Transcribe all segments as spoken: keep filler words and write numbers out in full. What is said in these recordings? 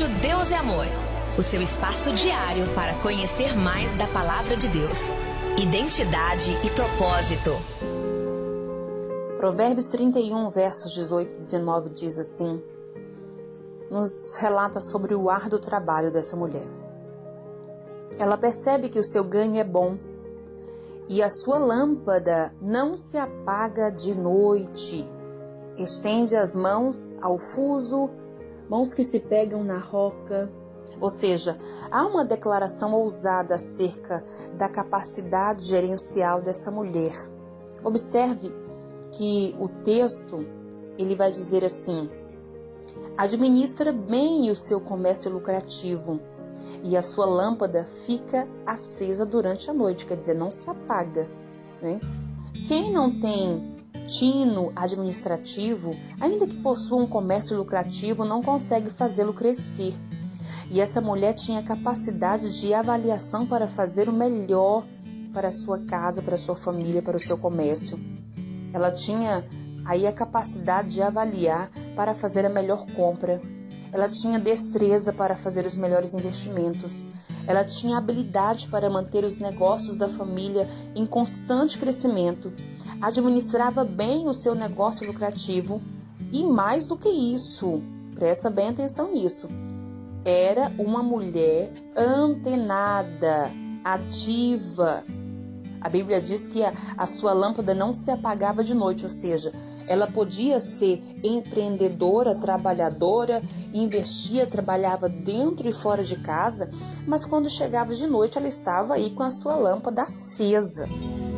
Rádio Deus é Amor, o seu espaço diário para conhecer mais da Palavra de Deus. Identidade e propósito. Provérbios trinta e um, versos dezoito e dezenove diz assim, nos relata sobre o árduo trabalho dessa mulher. Ela percebe que o seu ganho é bom e a sua lâmpada não se apaga de noite. Estende as mãos ao fuso, mãos que se pegam na roca. Ou seja, há uma declaração ousada acerca da capacidade gerencial dessa mulher. Observe que o texto, ele vai dizer assim, administra bem o seu comércio lucrativo e a sua lâmpada fica acesa durante a noite, quer dizer, não se apaga, né? Quem não tem tino administrativo, ainda que possua um comércio lucrativo, não consegue fazê-lo crescer. E essa mulher tinha capacidade de avaliação para fazer o melhor para a sua casa, para a sua família, para o seu comércio. Ela tinha aí a capacidade de avaliar para fazer a melhor compra. Ela tinha destreza para fazer os melhores investimentos. Ela tinha habilidade para manter os negócios da família em constante crescimento. Administrava bem o seu negócio lucrativo e, mais do que isso, presta bem atenção nisso, era uma mulher antenada, ativa. A Bíblia diz que a, a sua lâmpada não se apagava de noite, ou seja, ela podia ser empreendedora, trabalhadora, investia, trabalhava dentro e fora de casa, mas quando chegava de noite ela estava aí com a sua lâmpada acesa.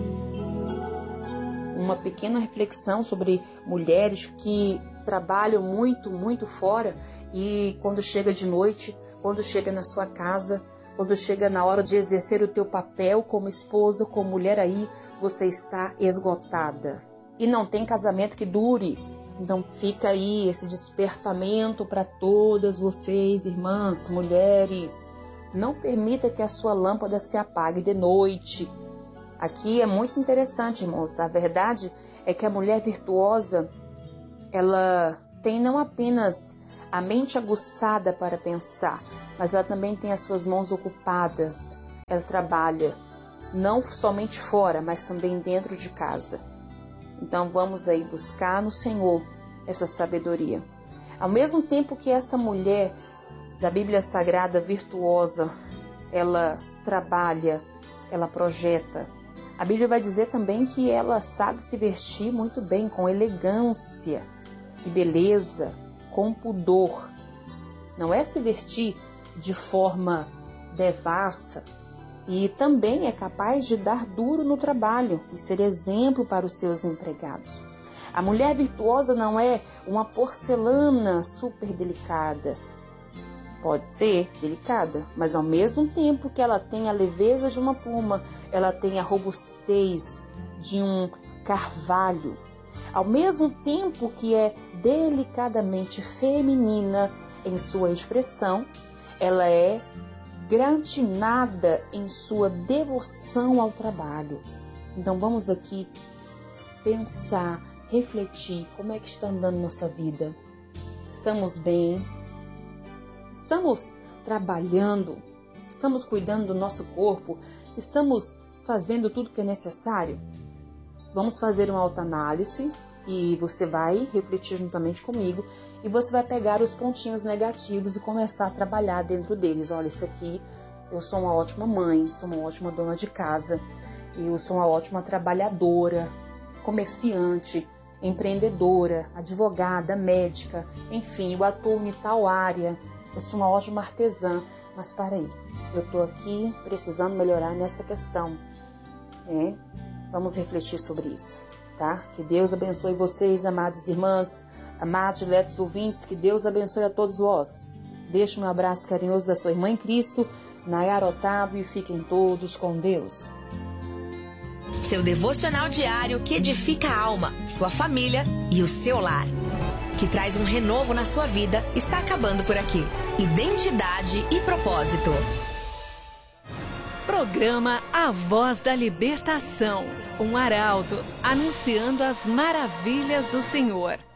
Uma pequena reflexão sobre mulheres que trabalham muito, muito fora e quando chega de noite, quando chega na sua casa, quando chega na hora de exercer o teu papel como esposa, como mulher aí, você está esgotada. E não tem casamento que dure. Então fica aí esse despertamento para todas vocês, irmãs, mulheres. Não permita que a sua lâmpada se apague de noite. Aqui é muito interessante, irmãos. A verdade é que a mulher virtuosa, ela tem não apenas a mente aguçada para pensar, mas ela também tem as suas mãos ocupadas. Ela trabalha não somente fora, mas também dentro de casa. Então vamos aí buscar no Senhor essa sabedoria. Ao mesmo tempo que essa mulher da Bíblia Sagrada virtuosa, ela trabalha, ela projeta, a Bíblia vai dizer também que ela sabe se vestir muito bem, com elegância e beleza, com pudor. Não é se vestir de forma devassa, e também é capaz de dar duro no trabalho e ser exemplo para os seus empregados. A mulher virtuosa não é uma porcelana super delicada. Pode ser delicada, mas ao mesmo tempo que ela tem a leveza de uma pluma, ela tem a robustez de um carvalho. Ao mesmo tempo que é delicadamente feminina em sua expressão, ela é gratinada em sua devoção ao trabalho. Então vamos aqui pensar, refletir como é que está andando nossa vida. Estamos bem? Estamos trabalhando? Estamos cuidando do nosso corpo? Estamos fazendo tudo que é necessário? Vamos fazer uma autoanálise e você vai refletir juntamente comigo e você vai pegar os pontinhos negativos e começar a trabalhar dentro deles. Olha, isso aqui, eu sou uma ótima mãe, sou uma ótima dona de casa, eu sou uma ótima trabalhadora, comerciante, empreendedora, advogada, médica, enfim, eu atuo em tal área, eu sou uma ótima artesã, mas para aí, eu estou aqui precisando melhorar nessa questão. É? Vamos refletir sobre isso, tá? Que Deus abençoe vocês, amadas irmãs, amados diletos ouvintes, que Deus abençoe a todos vós. Deixe um abraço carinhoso da sua irmã em Cristo, Nayara Otávio, e fiquem todos com Deus. Seu devocional diário que edifica a alma, sua família e o seu lar. Que traz um renovo na sua vida, está acabando por aqui. Identidade e propósito. Programa A Voz da Libertação. Um arauto anunciando as maravilhas do Senhor.